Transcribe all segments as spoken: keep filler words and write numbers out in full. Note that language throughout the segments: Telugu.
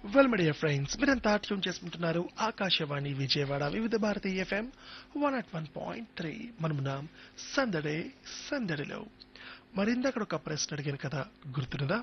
వెల్ మై డియర్ ఫ్రెండ్స్ మీరంతా ట్యూన్ చేసుకుంటున్నారు ఆకాశవాణి విజయవాడ వివిధ Bharati FM one at one point three మనమున్నాం సందడే సందడిలో. మరిందక్కడ ఒక ప్రశ్న అడిగాను కదా, గుర్తున్నదా?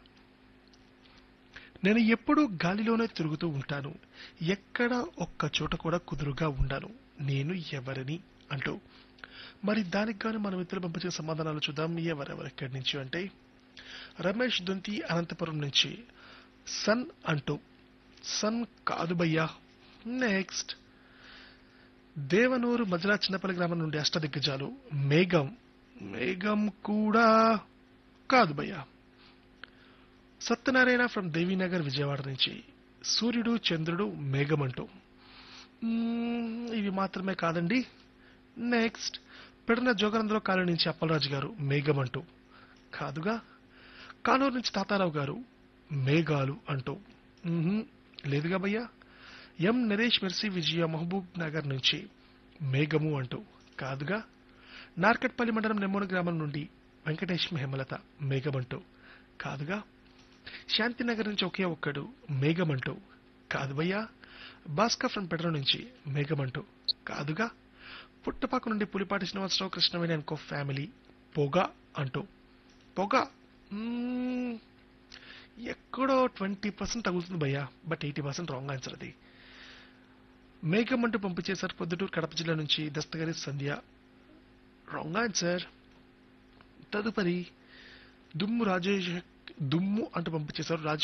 నేను ఎప్పుడూ గాలిలోనే తిరుగుతూ ఉంటాను, ఎక్కడ ఒక్క చోట కూడా కుదురుగా ఉండాను, నేను ఎవరిని అంటూ. మరి దానికి గాను మన మిత్రులు పంపించిన సమాధానాలు చూద్దాం. ఎవరెవరెక్కడి నుంచి అంటే, రమేష్ దొంతి అనంతపురం నుంచి సన్ అంటూ, సన్ కాదు భయ్యా. నెక్స్ట్ దేవనూరు మజరా చిన్నపల్లి గ్రామం నుండి అష్టదిగ్గజాలు మేఘం, మేఘం కూడా కాదు భయ్యా. సత్యనారాయణ ఫ్రమ్ దేవీనగర్ విజయవాడ నుంచి సూర్యుడు చంద్రుడు మేఘం అంటూ. మ్మ్, ఇవి మాత్రమే కాదండి. నెక్స్ట్ పెడన జోగనందలో కాలనీ నుంచి అప్పలరాజు గారు మేఘం అంటూ కాదుగా. కానూరు నుంచి తాతారావు గారు మేఘాలు అంటూ. మ్మ్హ్మ్, లేదుగా భయ్యా. ఎం నరేష్ మెర్సీ విజయ మహబూబ్ నగర్ నుంచి మేఘము అంటూ కాదుగా. నార్కట్పల్లి మండలం నెమ్మూరు గ్రామం నుండి వెంకటేష్ హేమలత మేఘమంటూ కాదుగా. శాంతినగర్ నుంచి ఒకే ఒక్కడు మేఘమంటూ కాదు భయ్యా. భాస్కర్ ఫ్రం పెడ్ర నుంచి మేఘమంటూ కాదుగా. పుట్టపాక నుండి పులిపాటి శ్రీనివాసరావు కృష్ణవేణి అనుకో ఫ్యామిలీ పొగ అంటూ. పొగ మ్మ్, ఎక్కడో ట్వంటీ పర్సెంట్ తగులుతుంది భయ్యా, but eighty percent wrong answer అది. మేఘం అంటూ పంపించేశారు పొద్దుటూరు కడప జిల్లా నుంచి దస్తగిరి సంధ్య, రాంగ్ ఆన్సర్. తదుపరి దుమ్ము రాజేష్ దుమ్ము అంటూ పంపించేశారు రాజేష్